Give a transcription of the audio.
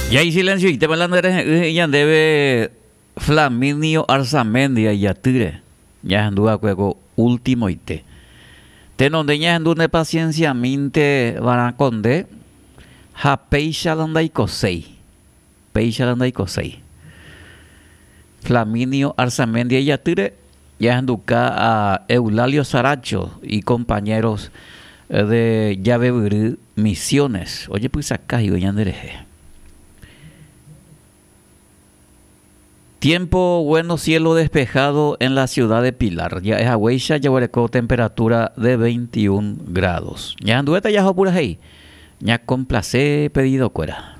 Y ahí silencio, y te hablando de ya debe Flaminio Arzamendia y Yatire. Ya anduva cueco último y te. Te donde ya anduve paciencia minte van a conde. Ha peixa landa y cosei. Peixa landa y cosei. Flaminio Arzamendia y Yatire. Ya anduca a Eulalio Saracho y compañeros de Llave Misiones. Oye, pues acá y ya dereje. Tiempo bueno, cielo despejado en la ciudad de Pilar. Ya es agüeya, ya hueco temperatura de 21 grados. Ya andueta ya pura hey. Ya complacé pedido cuera.